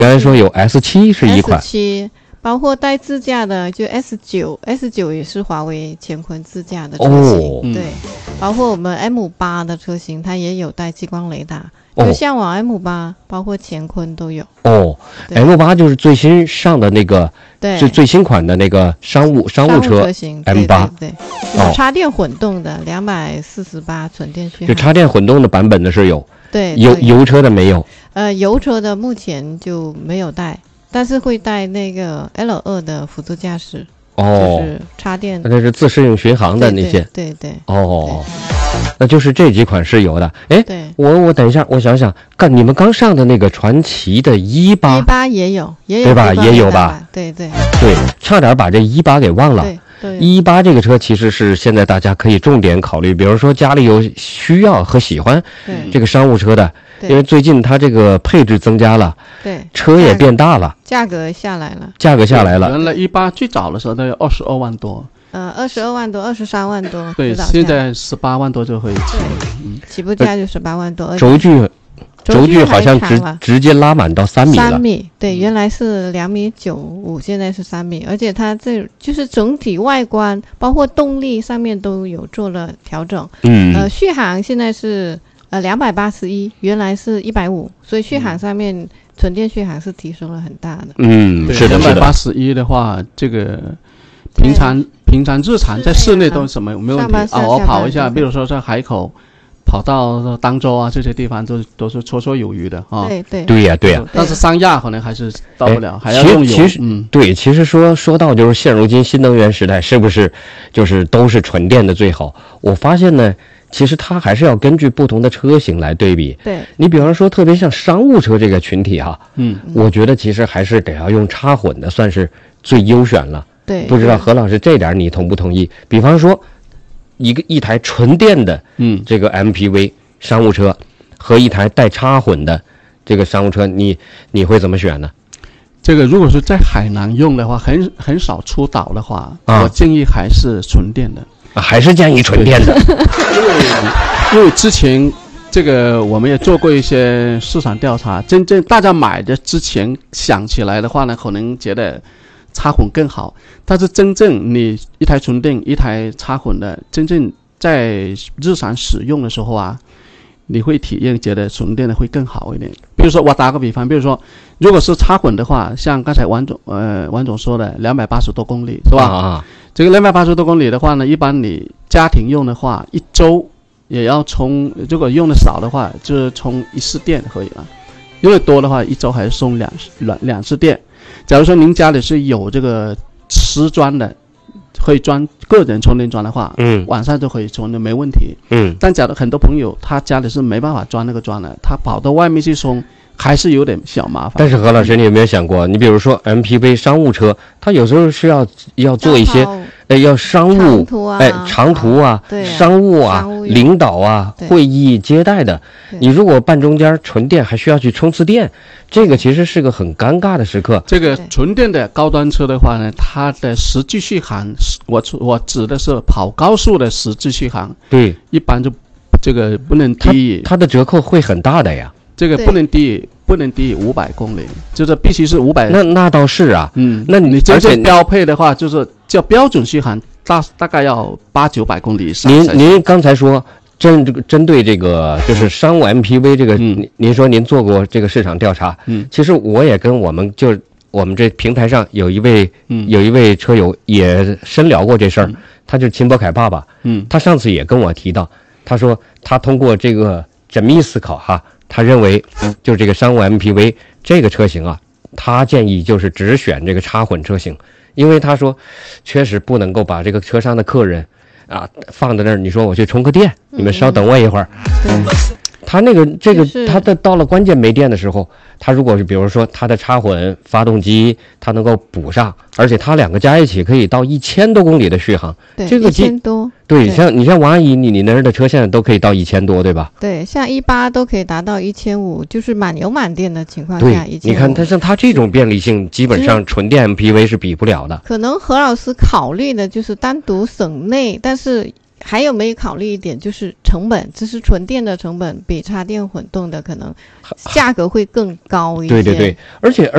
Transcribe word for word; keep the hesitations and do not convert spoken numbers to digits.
原来说有 S 七 是一款 S 七包括带自驾的就 S 九 S 九 也是华为乾坤自驾的车型、哦、对、嗯、包括我们 M 八 的车型它也有带激光雷达，就向往 M 八 包括乾坤都有哦。 M 八 就是最新上的那个， 对， 是最新款的那个商务商务车车型 M 八， 对对对、哦、插电混动的两百四十八纯电续航， 就插电混动的版本的是有， 对， 油油车的没有， 呃油车的目前就没有带，但是会带那个 L 二 的辅助驾驶，哦，就是插电， 那是自适应巡航的那些， 对 对, 对, 对哦对，那就是这几款是有的。哎， 对， 我我等一下，我想想，看你们刚上的那个传祺的一八， 一八也有，也有对吧？也有吧？ 对对对，差点把这一八给忘了。 对， 一八这个车其实是现在大家可以重点考虑，比如说家里有需要和喜欢这个商务车的，因为最近它这个配置增加了， 对， 车也变大了， 价格下来了， 价格下来了。 原来一八最早的时候都有二十二万多。 呃，二十二万多，二十三万多， 对，现在十八万多就会起， 嗯，起步价就十八万多。 轴距，轴距好像直直接拉满到三米了。 三米，对，原来是两米九五，现在是三米，而且它这就是整体外观，包括动力上面都有做了调整。嗯，呃，续航现在是呃两百八十一，原来是一百五，所以续航上面、嗯、纯电续航是提升了很大的。 嗯，是的， 两百八十一的话，这个。平常平常日常在室内都什么没有问题，偶尔跑一下，比如说在海口跑到当州啊这些地方都都是绰绰有余的啊。 对对对呀对呀， 但是三亚可能还是到不了，还要用油。 其实嗯，对，其实说说到就是现如今新能源时代，是不是就是都是纯电的最好？我发现呢，其实它还是要根据不同的车型来对比。 对， 你比方说特别像商务车这个群体哈， 嗯， 我觉得其实还是得要用插混的，算是最优选了。 对， 不知道何老师这点你同不同意？比方说，一个一台纯电的，嗯，这个 M P V 商务车和一台带插混的这个商务车，你你会怎么选呢？ 这个如果是在海南用的话，很很少出岛的话，啊、我建议还是纯电的， 啊、还是建议纯电的， 因为因为之前这个我们也做过一些市场调查，真正大家买的之前想起来的话呢，可能觉得。插混更好，但是真正你一台纯电一台插混的，真正在日常使用的时候啊，你会体验觉得纯电的会更好一点。比如说我打个比方，比如说如果是插混的话，像刚才王总呃王总说的两百八十多公里是吧？啊，这个两百八十多公里的话呢，一般你家庭用的话，一周也要充，如果用的少的话，就是充一次电可以了。用的多的话，一周还是送两两两次电。假如说您家里是有这个磁装的，可以装个人充电桩的话，嗯，晚上就可以充的没问题，嗯。但假如很多朋友他家里是没办法装那个桩的，他跑到外面去充，还是有点小麻烦。 但是何老师，你有没有想过，你比如说 M P V 商务车，它有时候是要要做一些，哎，要商务， 长哎，长途啊， 对啊商务啊， 商务领导啊，会议接待的，你如果半中间纯电还需要去充次电。这个其实是个很尴尬的时刻。 这个纯电的高端车的话呢，它的实际续航，我我指的是跑高速的实际续航， 对， 一般就这个不能低于它, 它的折扣会很大的呀。 这个不能低于不能低于五百公里，就是必须是五百。 那那倒是啊， 嗯， 那你真正标配的话，就是叫标准续航，大大概要八九百公里以上。 您您刚才说。针这个针对这个就是商务 M P V 这个，嗯、您说您做过这个市场调查，嗯，其实我也跟我们就我们这平台上有一位，嗯，有一位车友也深聊过这事儿，嗯、他就是秦博凯爸爸，嗯，他上次也跟我提到，他说他通过这个缜密思考哈，他认为就这个商务 M P V 这个车型啊，他建议就是只选这个插混车型，因为他说确实不能够把这个车上的客人。啊，放在那儿，你说我去充个电，嗯、你们稍等我一会儿。 对， 他那个这个，他的到了关键没电的时候，他如果是比如说他的插混发动机，他能够补上，而且他两个加一起可以到一千多公里的续航。 对， 这个一千多。 对，像你像王阿姨，你你那儿的车现在都可以到一千多，对吧？ 对，像一八都可以达到一千五，就是满油满电的情况下， 对，你看它像它这种便利性，基本上纯电 M P V 是比不了的。 可能何老师考虑的就是单独省内，但是还有没有考虑一点就是成本，只是纯电的成本比插电混动的可能价格会更高一些。 对对对，而且而。